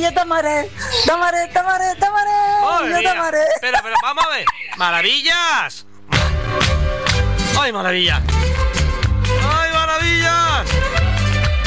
yo te amaré. Te amaré, te amaré, te amaré. Yo te amaré. Pero, vamos a ver. ¡Maravillas! ¡Ay, maravillas! ¡Ay, maravillas!